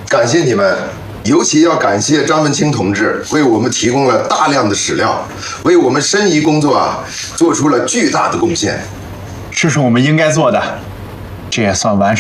感谢你们，尤其要感谢张文清同志，为我们提供了大量的史料，为我们申遗工作做出了巨大的贡献。 这是我们应该做的，这也算完成